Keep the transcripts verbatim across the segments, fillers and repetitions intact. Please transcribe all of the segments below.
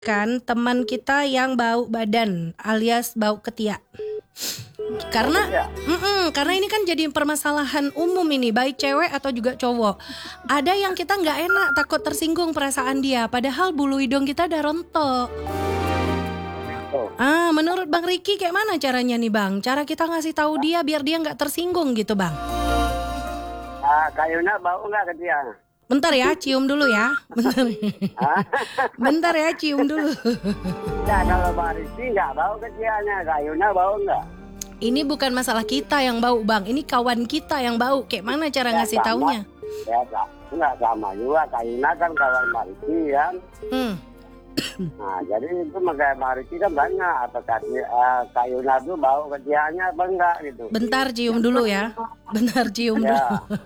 kan teman kita yang bau badan alias bau ketiak. Karena mm-mm, karena ini kan jadi permasalahan umum ini, baik cewek atau juga cowok. Ada yang kita nggak enak, takut tersinggung perasaan dia, padahal bulu hidung kita udah rontok. Ah, menurut Bang Riki kayak mana caranya nih Bang? Cara kita ngasih tahu dia biar dia nggak tersinggung gitu Bang. Ah, kayunya bau nggak ke dia? Bentar ya, cium dulu ya. Bentar. Bentar ya, cium dulu. Ya kalau Bang Rizky nggak bau ke dianya, kayunya bau nggak? Ini bukan masalah kita yang bau Bang, ini kawan kita yang bau. Kayak mana cara Ya, ngasih sama. taunya? Ya nggak sama juga, kayunya kan kawan Bang Rizky kan. Hmm. Nah jadi itu makanya Bang Rizky kan banyak apakah uh, kayunya tuh bau ke dianya apa enggak gitu. Bentar cium dulu ya. Bentar cium Ya. dulu.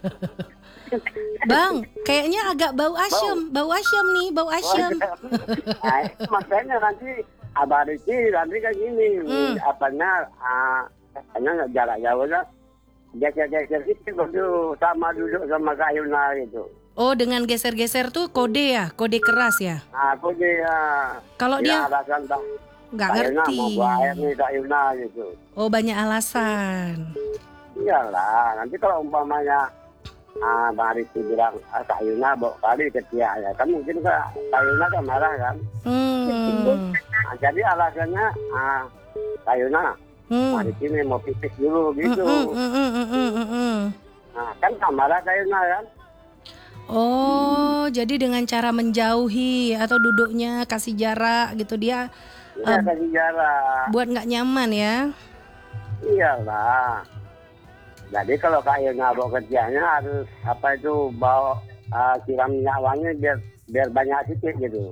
Bang, kayaknya agak bau asyam, bau asyam nih, bau asyam. Nah, itu makanya nanti Abang Rizky nanti kan gini, Hmm. apanya, uh, katanya jarak jauh lah, geser-geser itu duduk sama duduk sama kayunya gitu. Oh, dengan geser-geser tuh kode ya, kode keras ya. Nah, aku dia, Kalau dia alasan tak nggak kayunya ngerti. mau bayar nih kayunya gitu. Oh, banyak alasan. Iyalah, nanti kalau umpamanya ah, Bang Rizky bilang ah, kayunya bawa kali ke dia ya, kan mungkin kan kayunya kan marah kan. Hmm. Nah, jadi alasannya ah, kayunya Hmm. Bang Rizky nih mau pipis dulu gitu. Mm, mm, mm, mm, mm, mm, mm. Nah, kan tak marah kayunya kan. Oh, jadi dengan cara menjauhi atau duduknya kasih jarak gitu dia Iya, eh, kasih jarak. buat nggak nyaman ya. Iyalah. Jadi kalau kayunya bawa kerjanya harus apa itu bawa ah, siram minyak wangi biar biar banyak sedikit gitu.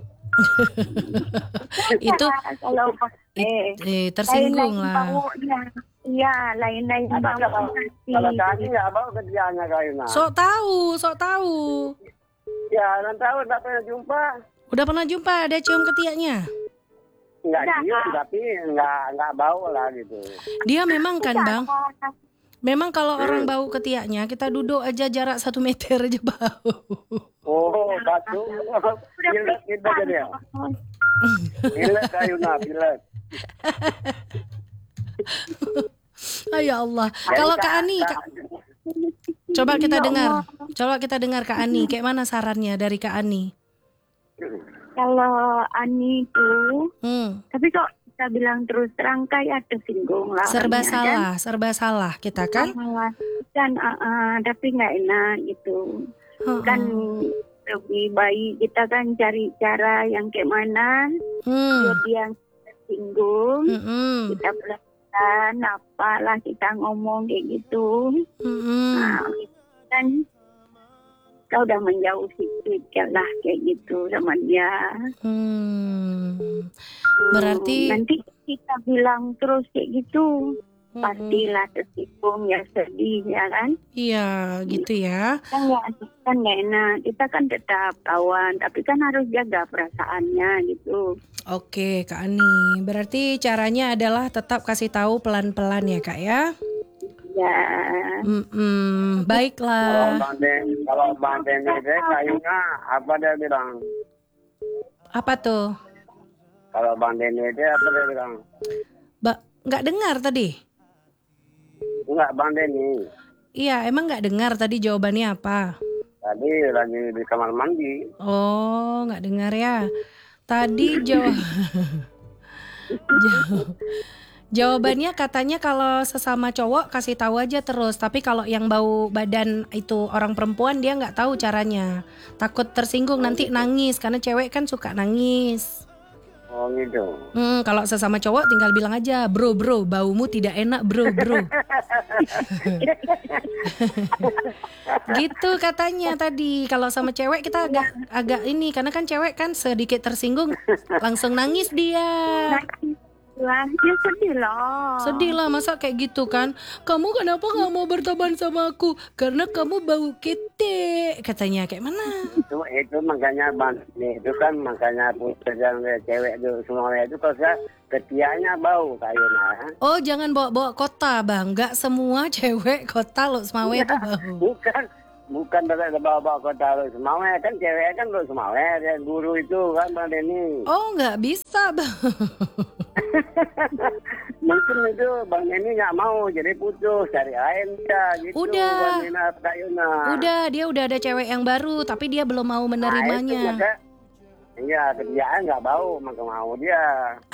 Itu Kalau it- eh, eh, tersinggung lain-lain lah. baunya. Iya, lain-lain Ada bau kalau nanti. kalau kami nggak bawa kerjanya kayunya. Sok tahu, sok tahu. Ya, nanti tahu nggak pernah jumpa. Udah pernah jumpa ada cium ketiaknya? Nggak Udah, cium Kak. tapi nggak nggak bau lah gitu. Dia memang kan Bang. Udah, Memang kalau orang bau ketiaknya kita duduk aja jarak satu meter aja bau. Oh, batu. udah Pilet kita pisan. jadi ya. Pilet kayunya, pilet. Ah, ya Allah. Jadi, Kalau Kak, Kak Ani, Kak, Kak- coba kita Ya dengar. Allah. Coba kita dengar Kak Ani. Kayak mana sarannya dari Kak Ani? Kalau Ani itu, Hmm. tapi kok kita bilang terus terang kayak tersinggung lah. Serba orangnya, salah, serba salah kita kan? kan? Dan uh, uh, tapi nggak enak gitu. Kan Heeh. lebih baik kita kan cari cara yang kayak mana Hmm. biar dia tersinggung. Mm-mm. Kita pelan apalah kita ngomong kayak gitu. Mm-mm. Nah, kan kau udah menjauh sedikit lah kayak gitu sama dia. Hmm. Hmm, Berarti nanti kita bilang terus kayak gitu, Mm-mm. pastilah tersinggung ya, sedih ya kan. Iya, gitu ya. Kan nggak kan nggak enak. Kita kan tetap kawan, tapi kan harus jaga perasaannya gitu. Oke, Kak Ani. Berarti caranya adalah tetap kasih tahu pelan-pelan ya, Kak ya. Ya, Mm-mm. Kalau Baiklah. Bang Den, kalau Bang Den itu kayunya apa dia bilang? Apa tuh? Kalau Bang Den itu apa dia bilang? Ba- nggak dengar tadi? Enggak, Bang Denny. Iya, emang nggak dengar tadi jawabannya apa? Tadi lagi di kamar mandi. Oh, nggak dengar ya. Tadi jaw- jaw- jawabannya katanya kalau sesama cowok kasih tahu aja terus. Tapi kalau yang bau badan itu orang perempuan dia nggak tahu caranya. Takut tersinggung nanti nangis karena cewek kan suka nangis. Oh gitu. Hmm, kalau sesama cowok tinggal bilang aja, bro bro, baumu tidak enak bro bro. Gitu katanya tadi. Kalau sama cewek kita agak agak ini karena kan cewek kan sedikit tersinggung langsung nangis dia. lah, ya sedih loh. Sedih lah masa kayak gitu kan. Kamu kenapa nggak mau berteman sama aku? Karena kamu bau ketek katanya. Kayak mana? Itu itu makanya Bang Denny itu kan makanya putus yang cewek itu semuanya itu kalau saya ketiaknya bau kayunya. Oh jangan bawa-bawa kota bang. Nggak semua cewek kota lo semawe itu bau. Bukan bukan dari bawa-bawa kota lu Semawe kan cewek kan lu Semawe dia guru itu kan Bang Denny. Oh nggak bisa Bang. Mungkin itu Bang Denny nggak mau jadi putus cari lain dia gitu. Udah. Bang Denny, Kak Yuna. Udah dia udah ada cewek yang baru tapi dia belum mau menerimanya. Nah, itu, maka, iya kerjaan nggak bau maka mau dia.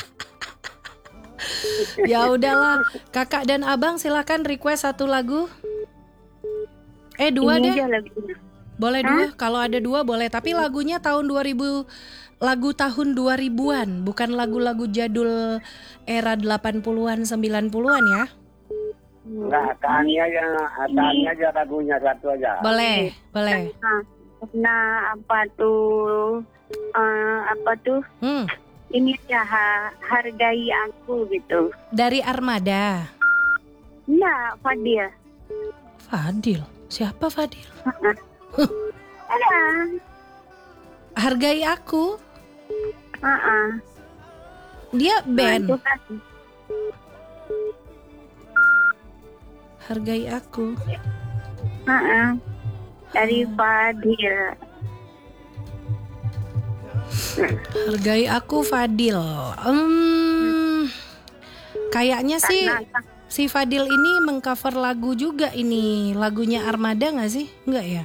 Ya udahlah, kakak dan abang silakan request satu lagu. Eh dua Ini deh. aja lagunya. Boleh dua, kalau ada dua boleh. Tapi lagunya tahun dua ribu, lagu tahun dua ribuan, bukan lagu-lagu jadul era delapan puluhan, sembilan puluhan ya. Enggak, Kak Ani aja, Kak Ani aja lagunya satu aja. Boleh, boleh. Nah, nah apa tuh? eh, apa tuh? Hmm, Ini ya ha- hargai aku gitu. dari Armada. Nah, Fadil. Fadil, siapa Fadil? Ada. Hargai aku, Heeh. dia Nah, band. itu kan. Hargai aku. Heeh. Dari Fadil. Hargai aku Fadil. Hmm, kayaknya sih Karena si Fadil ini mengcover lagu juga ini. Lagunya Armada nggak sih? Enggak ya?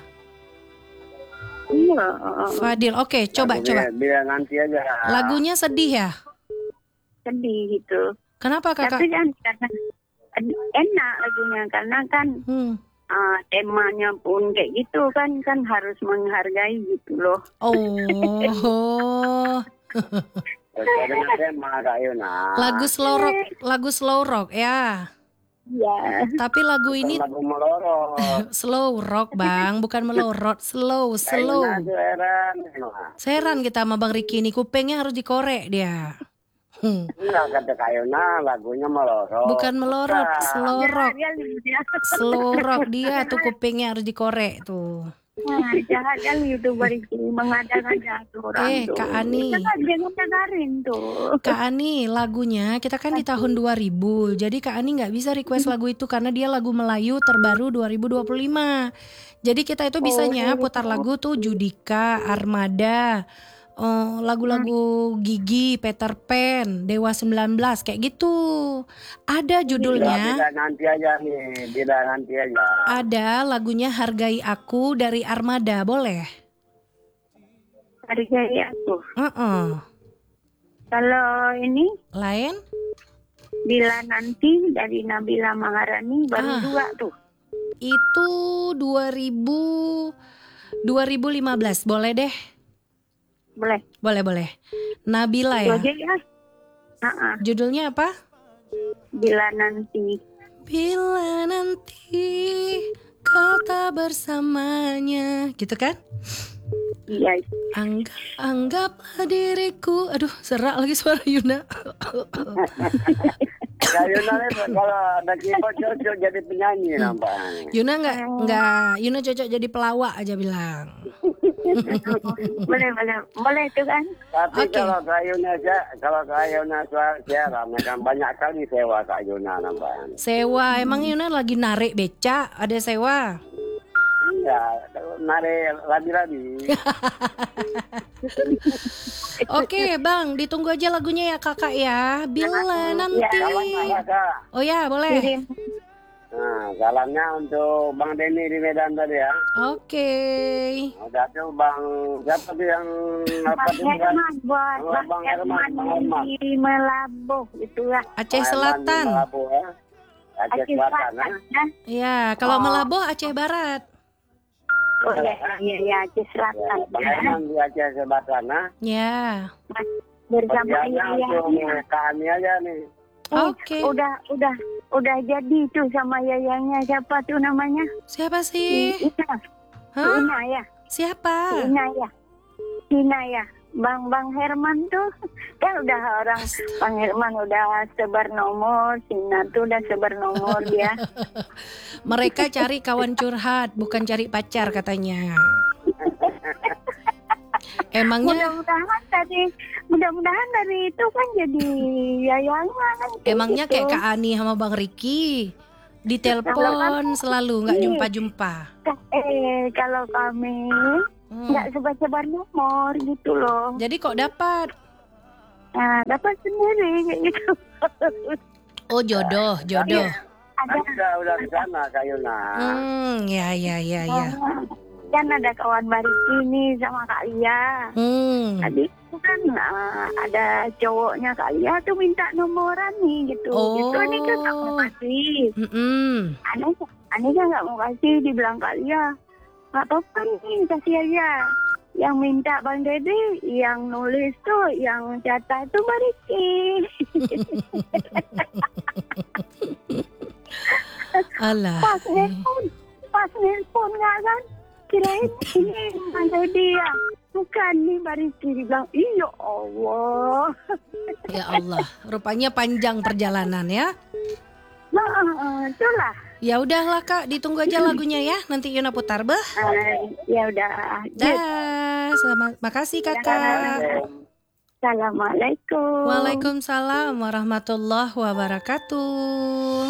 iya. Fadil, oke coba Lagunya, coba. Biar nanti aja. Lagunya sedih ya? Sedih gitu. Kenapa kakak? Tapi kan karena enak lagunya karena kan Hmm. uh, temanya pun kayak gitu kan kan harus menghargai gitu loh. Oh, Sesuai dengan tema Kak Yuna. lagu slow rock, lagu slow rock ya. Iya. Tapi lagu ini Lagu melorot. slow rock bang, bukan melorot, slow, Kak Yuna slow. tuh heran. Seran kita sama Bang Riki ini, kupingnya harus dikorek dia. Hmm. Enggak kata Kak Yuna lagunya melorot. Bukan melorot, slow rock, Dia dia slow rock dia tuh kupingnya harus dikorek tuh. Nah, jahat kali youtuber itu mengada-ngada tuh orang Eh, tuh. Kak Ani. Jangan jangan dengerin tuh. Kak Ani, lagunya kita kan di tahun dua ribu. Jadi Kak Ani nggak bisa request lagu itu karena dia lagu Melayu terbaru dua ribu dua puluh lima. Jadi kita itu bisanya putar lagu tuh Judika, Armada, eh, lagu-lagu Gigi, Peter Pan, Dewa sembilan belas kayak gitu. Ada Bila, judulnya, bila nanti aja nih, bila nanti aja. ada lagunya Hargai Aku dari Armada, boleh? Hargai aku. Heeh. Kalau ini Lain? Bila Nanti dari Nabila Maharani baru Ah. dua tuh. Itu dua ribu dua ribu lima belas, boleh deh. Boleh. Boleh, boleh. Nabila Itu ya. aja ya. Ah, Judulnya apa? Bila Nanti. Bila nanti kau tak bersamanya, gitu kan? Iya. Anggap, anggaplah diriku. Aduh, serak lagi suara Yuna. Kak Yuna nih, kalau ada keyboard cocok jadi penyanyi nampaknya. Yuna nggak nggak Yuna cocok jadi pelawak aja bilang. boleh, boleh. Boleh itu kan. Tapi Oke. kalau Kak Yuna aja- kalau Kak Yuna suara siaran, kan banyak kali sewa Kak Yuna nampaknya. Sewa, emang Yuna lagi narik beca, ada sewa. Iya, nari labi-labi. Oke, Bang, ditunggu aja lagunya ya Kakak ya. Bila nanti. Salam Kak, Kak. Oh ya, boleh. Kirim. Nah, salamnya untuk Bang Denny di Medan tadi ya. Oke. Udah tuh Bang, siapa tuh yang apa Bang tuh kan? Herman buat Oh, Bang Bang Herman, Herman Bang Herman. di Melabuh gitu ya. Aceh Selatan. Melabuh, ya. Aceh Aceh Selatan ya. Selatan ya. Ya, kalau Melabuh Aceh Barat. Oh iya, iya, iya, Aceh Ya, Selatan. Bang Ya. Herman di Aceh Selatan ya. Ya. Bersama Kerjanya Yaya. untuk Kak Ani aja nih. Oh, Oke. Udah, udah, udah jadi tuh sama yayanya. Siapa tuh namanya? Siapa sih? Ina. Hah? Ina ya. Siapa? Ina ya. Ina ya. Bang Bang Herman tuh kan udah orang Bang Herman udah sebar nomor, Ina tuh udah sebar nomor dia. Mereka cari kawan curhat, bukan cari pacar katanya. Emangnya Mudah-mudahan dari mudah-mudahan dari itu kan jadi yayangan. kayak emangnya gitu. kayak Kak Ani sama Bang Riki. Di telepon selalu, nggak Iya. jumpa-jumpa. Eh, kalau kami Hmm. nggak sebar-sebar nomor gitu loh. Jadi kok dapat? Nah, dapat sendiri kayak gitu. Oh jodoh, jodoh. Ada Kan udah udah di sana Kak Yuna. Hmm, ya ya ya ya. kan ada kawan baru ini sama Kak Lia. Hmm. Tadi itu kan ah, ada cowoknya Kak Lia tuh minta nomoran nih gitu. Oh. Gitu ini kan nggak mau kasih. Mm-mm. Aneh, aneh kan nggak mau kasih, dibilang Kak Lia. Nggak apa-apa nih, kasih aja. Yang minta Bang Dede, yang nulis tuh, yang catat tuh Bariki. Alah. Pas nelpon, pas nelpon nggak kan? Kirain ini Bang Dede ya. Bukan nih Bariki, dibilang, iya Allah. Ya Allah, rupanya panjang perjalanan ya. Nah, itulah. Ya udahlah Kak, ditunggu aja lagunya ya. Nanti Yuna putar beh. Uh, ya udah. Dah, selamat, makasih Kakak. Assalamualaikum. Waalaikumsalam warahmatullahi wabarakatuh.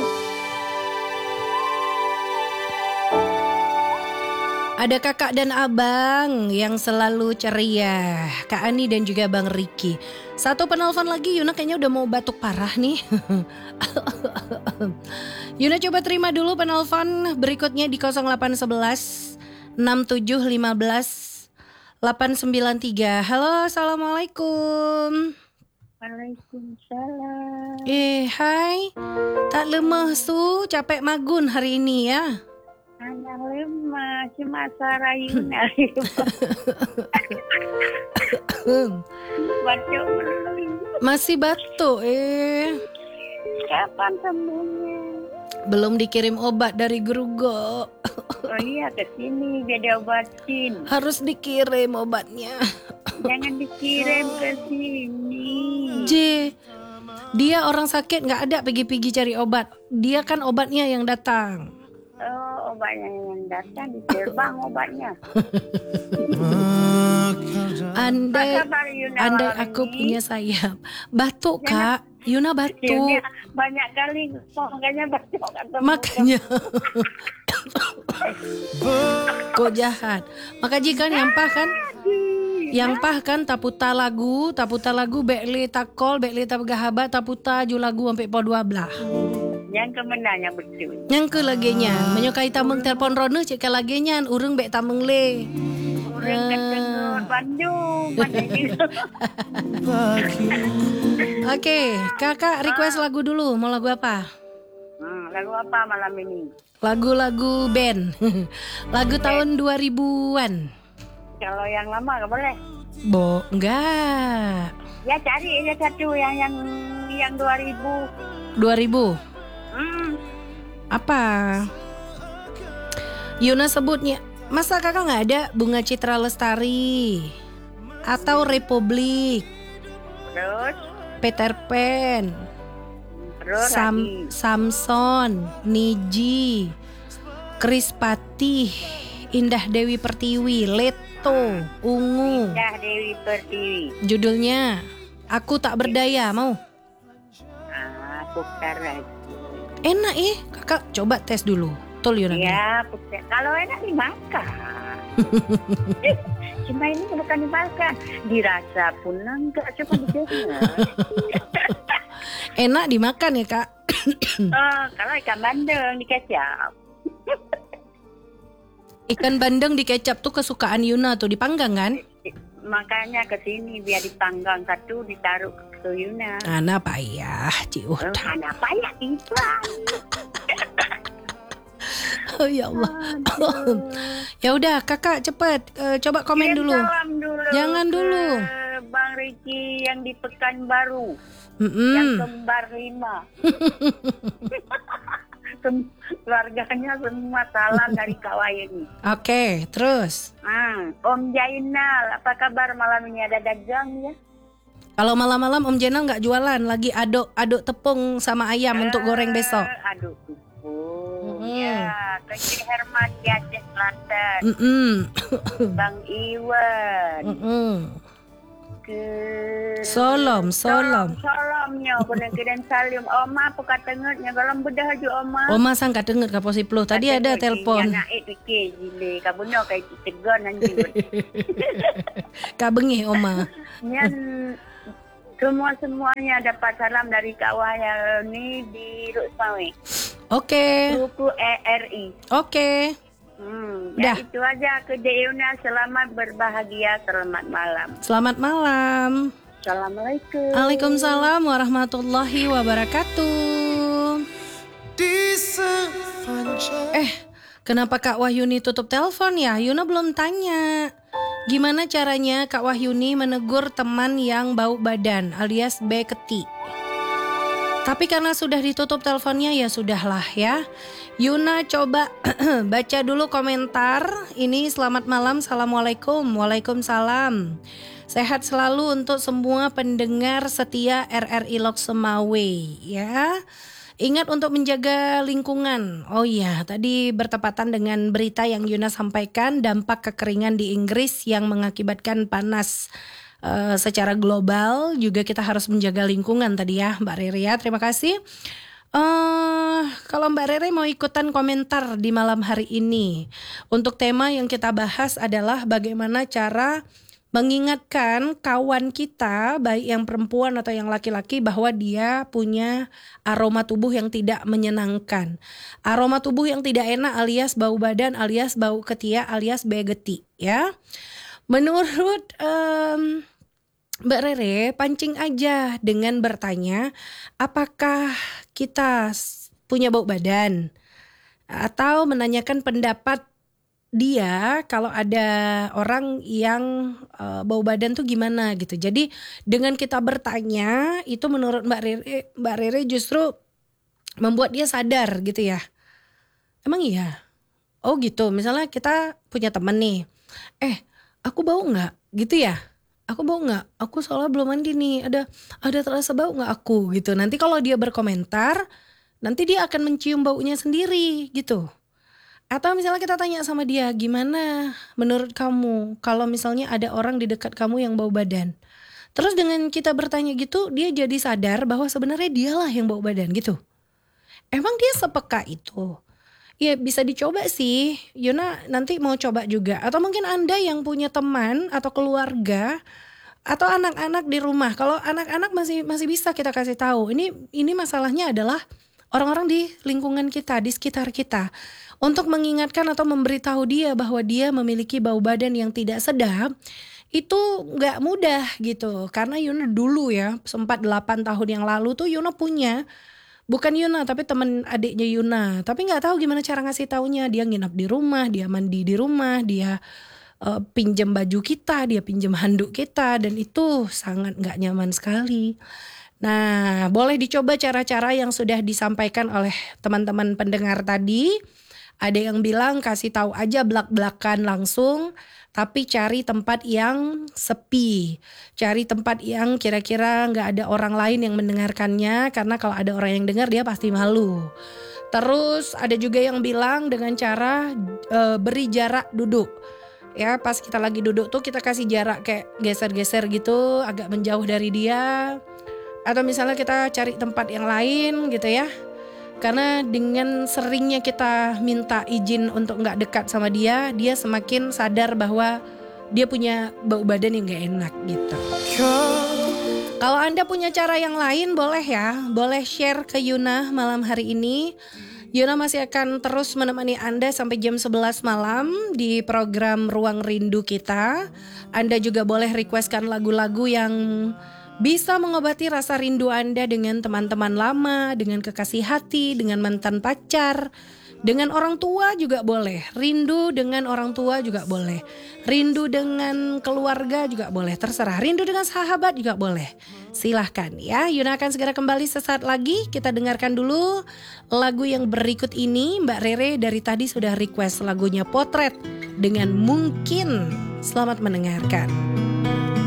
Ada kakak dan abang yang selalu ceria, Kak Ani dan juga Bang Riki. Satu penelpon lagi, Yuna kayaknya udah mau batuk parah nih. Yuna coba terima dulu penelpon berikutnya di nol delapan satu satu enam tujuh lima delapan sembilan tiga. Halo, Assalamualaikum. Waalaikumsalam. Eh, hai. Tak lemah su, capek magun hari ini ya. Hanya lemah, cuma Sarayuna. Batuk melulu. Masih batuk eh. Kapan sembuhnya? Belum dikirim obat dari Gerugo. Oh iya, ke sini biar diobatin. Harus dikirim obatnya. Jangan dikirim ke sini. J, dia orang sakit nggak ada pergi-pergi cari obat. Dia kan obatnya yang datang. Oh, obatnya yang datang di gerbang obatnya. Andai, Apa kabar Yuna andai malam aku ini? punya sayap. Batuk Kak, Yuna batuk. Yuna banyak kali makanya batuk ketemu. Makanya. Kok jahat. Maka jika nyampah kan? Yang pah kan taputa lagu, taputa lagu bekle takol, bekle tapgahabat, taputa ju lagu sampai po dua belah. Yang kemenanya betul. Yang ke laginya, menyukai tameng telpon Rone cek ke laginya, urung bek tameng le. Orang ketengah Bandung, mana gitu. Oke, kakak request lagu dulu, mau lagu apa? Hmm, lagu apa malam ini? Lagu-lagu band, lagu tahun dua ribuan. Kalau yang lama gak boleh. Bo, enggak. Ya cari aja satu yang yang yang dua ribu. dua ribu. Hmm. Apa? Yuna sebutnya, masa kakak nggak ada Bunga Citra Lestari atau Republik, Terus, Peter Pan, terus Sam, lagi. Samson, Niji, Kris Patih, Indah Dewi Pertiwi, Leto, Ungu. Indah Dewi Pertiwi. Judulnya Aku Tak Berdaya, mau? Ah, putar lagi. Enak eh, kakak coba tes dulu. Betul Yuna? Ya, putar. Kalau enak dimakan. Cuma ini bukan dimakan, dirasa pun enggak, coba didengar. Enak dimakan ya kak? Oh, kalau ikan bandeng dikecap. Ikan bandeng di kecap tuh kesukaan Yuna tuh, dipanggang kan? Makanya ke sini biar dipanggang satu ditaruh ke Yuna. Ana payah, Ci Oh, Uta. ada apa ya tiba? Oh ya Allah. Ya udah, kakak cepet eh, coba komen dulu. Salam dulu. Jangan ke dulu. Bang Riki yang di Pekanbaru, Mm-mm. yang kembar lima. Sem- Keluarganya semua salam dari Kawayan. Oke, terus. Hmm. Om Jainal, apa kabar malam ini, ada dagang ya? Kalau malam-malam Om Jenal nggak jualan, lagi aduk-aduk tepung sama ayam untuk goreng besok. Eh, Aduh, tepung. Mm-mm. Ya, Kecil Herman di Aceh Selatan. Mm-mm. Bang Iwan. Mm-mm. ke Solom, solom. Solomnya kena kedan salim Oma apa katengutnya kalau bedah ju Oma. Oma sangka dengar ka Posiplo. Tadi ada telepon. Yang naik fikir jile kabuno kai tegon anjing. Ka bengih Oma. Nyan semua-semuanya dapat salam dari Kak Wahya ni di Ruksmawe. Oke. Buku E R I. Oke. Hmm, Dah. ya itu aja ke Deuna. Selamat berbahagia, selamat malam. Selamat malam. Assalamualaikum. Waalaikumsalam warahmatullahi wabarakatuh. Eh, kenapa Kak Wahyuni tutup telepon ya? Yuna belum tanya. Gimana caranya Kak Wahyuni menegur teman yang bau badan alias beketi? Tapi karena sudah ditutup teleponnya ya sudahlah ya. Yuna coba baca dulu komentar. Ini selamat malam, assalamualaikum. Waalaikumsalam. Sehat selalu untuk semua pendengar setia R R I Lok Semawe ya. Ingat untuk menjaga lingkungan. Oh iya, tadi bertepatan dengan berita yang Yuna sampaikan, dampak kekeringan di Inggris yang mengakibatkan panas uh, secara global. Juga kita harus menjaga lingkungan tadi ya Mbak Rere ya. Terima kasih. Uh, kalau Mbak Rere mau ikutan komentar di malam hari ini, untuk tema yang kita bahas adalah bagaimana cara mengingatkan kawan kita, baik yang perempuan atau yang laki-laki, bahwa dia punya aroma tubuh yang tidak menyenangkan. Aroma tubuh yang tidak enak alias bau badan, alias bau ketiak, alias begeti ya. Menurut um, Mbak Rere, pancing aja dengan bertanya, apakah kita punya bau badan? Atau menanyakan pendapat dia kalau ada orang yang uh, bau badan tuh gimana gitu. Jadi dengan kita bertanya itu menurut Mbak Rere, Mbak Rere justru membuat dia sadar gitu ya. Emang iya? Oh gitu, misalnya kita punya teman nih. Eh, aku bau gak? Gitu ya? Aku bau gak? Aku soalnya belum mandi nih. Ada ada terasa bau gak aku gitu. Nanti kalau dia berkomentar, nanti dia akan mencium baunya sendiri gitu. Atau misalnya kita tanya sama dia, gimana menurut kamu kalau misalnya ada orang di dekat kamu yang bau badan? Terus dengan kita bertanya gitu, dia jadi sadar bahwa sebenarnya dialah yang bau badan gitu. Emang dia sepeka itu? Ya bisa dicoba sih, Yuna nanti mau coba juga. Atau mungkin Anda yang punya teman atau keluarga atau anak-anak di rumah. Kalau anak-anak masih masih bisa kita kasih tahu. Ini ini masalahnya adalah orang-orang di lingkungan kita, di sekitar kita. Untuk mengingatkan atau memberitahu dia bahwa dia memiliki bau badan yang tidak sedap, itu gak mudah gitu. Karena Yuna dulu ya, sempat delapan tahun yang lalu tuh Yuna punya, bukan Yuna tapi teman adiknya Yuna. Tapi gak tahu gimana cara ngasih taunya. Dia nginap di rumah, dia mandi di rumah, dia uh, pinjam baju kita, dia pinjam handuk kita. Dan itu sangat gak nyaman sekali. Nah, boleh dicoba cara-cara yang sudah disampaikan oleh teman-teman pendengar tadi. Ada yang bilang kasih tahu aja belak-belakan langsung, tapi cari tempat yang sepi. Cari tempat yang kira-kira gak ada orang lain yang mendengarkannya, karena kalau ada orang yang dengar dia pasti malu. Terus ada juga yang bilang dengan cara e, beri jarak duduk. Ya, pas kita lagi duduk tuh kita kasih jarak kayak geser-geser gitu, agak menjauh dari dia. Atau misalnya kita cari tempat yang lain gitu ya. Karena dengan seringnya kita minta izin untuk gak dekat sama dia, dia semakin sadar bahwa dia punya bau badan yang gak enak gitu. Kalau Anda punya cara yang lain boleh ya, boleh share ke Yuna malam hari ini. Yuna masih akan terus menemani Anda sampai jam sebelas malam di program Ruang Rindu kita. Anda juga boleh requestkan lagu-lagu yang bisa mengobati rasa rindu Anda dengan teman-teman lama, dengan kekasih hati, dengan mantan pacar, dengan orang tua juga boleh. Rindu dengan orang tua juga boleh. Rindu dengan keluarga juga boleh, terserah. Rindu dengan sahabat juga boleh. Silahkan ya. Yuna akan segera kembali sesaat lagi. Kita dengarkan dulu lagu yang berikut ini. Mbak Rere dari tadi sudah request lagunya Potret dengan Mungkin. Selamat mendengarkan.